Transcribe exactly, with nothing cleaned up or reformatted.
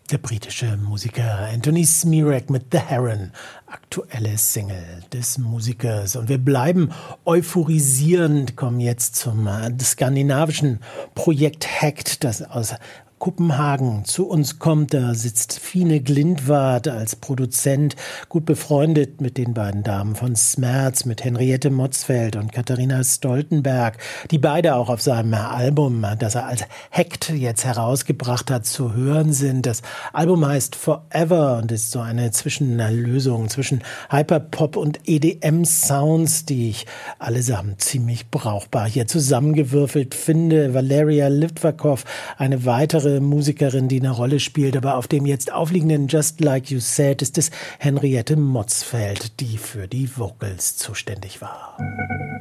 Der britische Musiker Anthony Smirak mit The Heron, aktuelle Single des Musikers. Und wir bleiben euphorisierend, kommen jetzt zum äh, skandinavischen Projekt Hacked, das aus Kopenhagen zu uns kommt. Da sitzt Fine Glindwart als Produzent, gut befreundet mit den beiden Damen von Smerz, mit Henriette Motzfeldt und Katharina Stoltenberg, die beide auch auf seinem Album, das er als Hacked jetzt herausgebracht hat, zu hören sind. Das Album heißt Forever und ist so eine Zwischenlösung zwischen Hyperpop und E D M-Sounds, die ich allesamt ziemlich brauchbar hier zusammengewürfelt finde. Valeria Litvakov, eine weitere Musikerin, die eine Rolle spielt, aber auf dem jetzt aufliegenden Just Like You Said ist es Henriette Motzfeldt, die für die Vocals zuständig war.